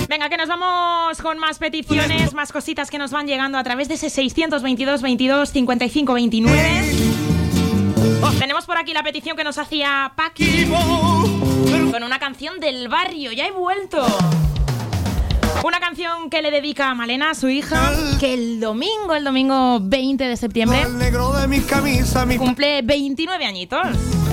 Venga, que nos vamos con más peticiones, más cositas que nos van llegando a través de ese 622 22 55 29. Tenemos por aquí la petición que nos hacía Paqui con una canción del barrio. Ya he vuelto. Una canción que le dedica a Malena, a su hija, que el domingo 20 de septiembre, cumple 29 añitos.